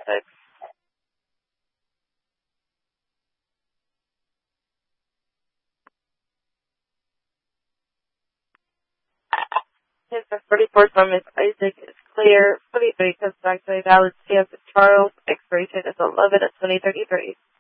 2026. His 34 from Miss Isaac is clear. 23 comes back to a valid stamp of Charles. Expiration is 11 of 2033.